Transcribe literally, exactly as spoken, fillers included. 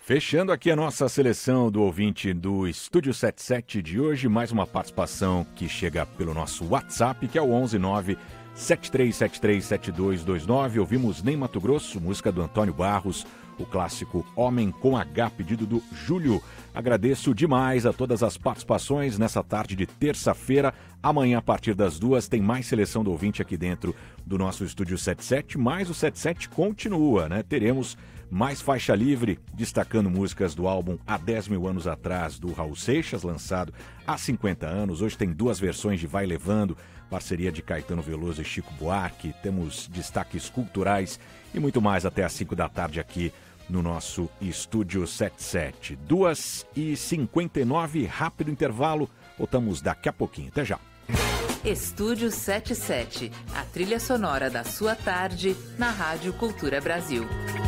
Fechando aqui a nossa seleção do ouvinte do Estúdio setenta e sete de hoje, mais uma participação que chega pelo nosso WhatsApp, que é o onze nove sete três sete três sete dois dois nove. Ouvimos Nem Mato Grosso, música do Antônio Barros, o clássico Homem com H, pedido do Júlio. Agradeço demais a todas as participações nessa tarde de terça-feira. Amanhã, a partir das duas, tem mais seleção do ouvinte aqui dentro do nosso Estúdio setenta e sete, mas o setenta e sete continua, né? Teremos mais faixa livre, destacando músicas do álbum Há dez mil anos atrás, do Raul Seixas, lançado há cinquenta anos. Hoje tem duas versões de Vai Levando, parceria de Caetano Veloso e Chico Buarque. Temos destaques culturais e muito mais até às cinco da tarde aqui no nosso Estúdio setenta e sete. duas e cinquenta e nove, rápido intervalo. Voltamos daqui a pouquinho. Até já. Estúdio setenta e sete, a trilha sonora da sua tarde na Rádio Cultura Brasil.